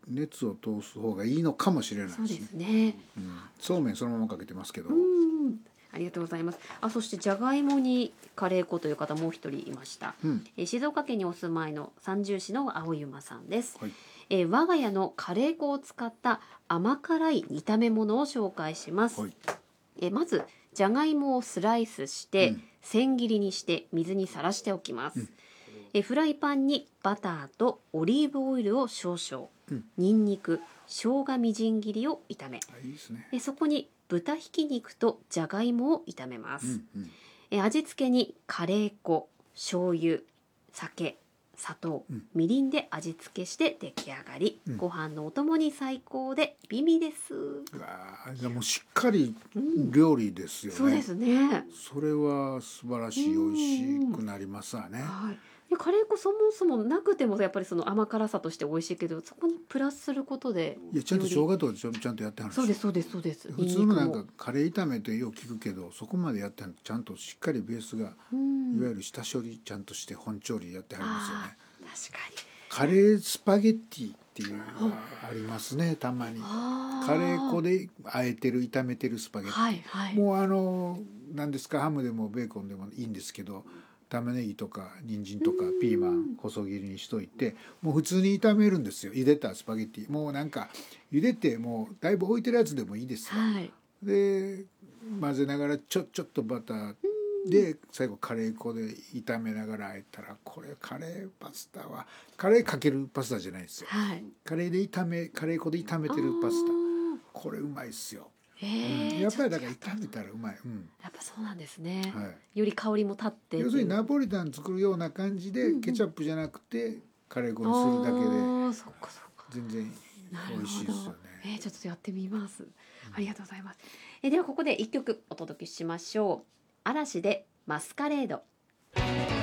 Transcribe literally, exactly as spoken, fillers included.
熱を通す方がいいのかもしれないですね。 そうですね、 うん、そうめんそのままかけてますけど、 うんありがとうございます。あ、そしてじゃがいもにカレー粉という方もう一人いました、 うんえー静岡県にお住まいの三重市の青ゆまさんです、 はい、 えー我が家のカレー粉を使った甘辛い炒め物を紹介します、 はい、 えーまずじゃがいもをスライスして、 うん千切りにして水にさらしておきます、 うんえーフライパンにバターとオリーブオイルを少々、 うんにんにく生姜みじん切りを炒め、 あいいですね。 えーそこに豚ひき肉とじゃがいもを炒めます、 うんうんえー味付けにカレー粉、醤油、酒、砂糖、 うんみりんで味付けして出来上がり、 うんご飯のお供に最高で美味です、 うわーじゃあもうしっかりうん料理ですよね。 そうですね、 それは素晴らしい、美味しくなりますわね。 はい、でカレー粉そもそもなくてもやっぱりその甘辛さとして美味しいけど、そこにプラスすることでいやちゃんと生姜とかちゃんとやってはるんですよ。 そうですそうですそうです。 普通のなんかニンニクもカレー炒めってよく聞くけど、そこまでやってはるちゃんとしっかりベースが、 うんいわゆる下処理ちゃんとして本調理やってはりますよね。 あー確かにカレースパゲッティっていうのがありますね、たまに。 あーカレー粉であえてる炒めてるスパゲッティ、 はいはいもうあの何ですか、ハムでもベーコンでもいいんですけど、玉ねぎとか人参とかピーマン細切りにしといて、もう普通に炒めるんですよ。茹でたスパゲッティ、もうなんか茹でてもうだいぶ置いてるやつでもいいですよ。 はいで混ぜながらちょちょっとバターで最後カレー粉で炒めながらあえたら、これカレーパスタはカレーかけるパスタじゃないですよ。 はいカレーで炒めカレー粉で炒めてるパスタ、 あこれうまいっすよ。 ーへーうんやっぱりだちょっとから炒めたらうまい、うんやっぱそうなんですね、 はい、 より香りも立って要するにナポリタン作るような感じで、 うんうんケチャップじゃなくてカレー粉にするだけであーそっかそっか全然なるほど美味しいですよね。 えーちょっとやってみます、ありがとうございます。えーではここで一曲お届けしましょう。嵐でマスカレード。